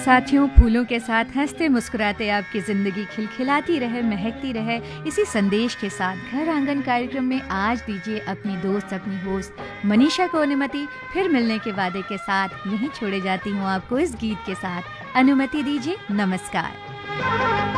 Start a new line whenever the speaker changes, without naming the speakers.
साथियों, फूलों के साथ हंसते मुस्कुराते आपकी जिंदगी खिलखिलाती रहे, महकती रहे, इसी संदेश के साथ घर आंगन कार्यक्रम में आज दीजिए अपनी दोस्त, अपनी होस्ट मनीषा को अनुमति। फिर मिलने के वादे के साथ यहीं छोड़े जाती हूँ आपको इस गीत के साथ। अनुमति दीजिए, नमस्कार।